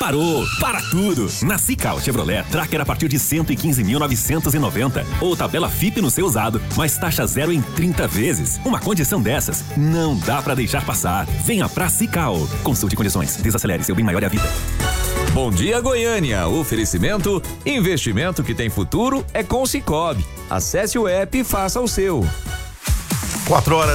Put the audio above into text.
Parou! Para tudo! Na Cical Chevrolet, Tracker a partir de 115.990. Ou tabela FIP no seu usado, mais taxa zero em 30 vezes. Uma condição dessas não dá pra deixar passar. Venha pra Cical. Consulte condições. Desacelere, seu bem maior é a vida. Bom dia, Goiânia. Oferecimento: investimento que tem futuro é com Sicoob. Acesse o app e faça o seu. 4 horas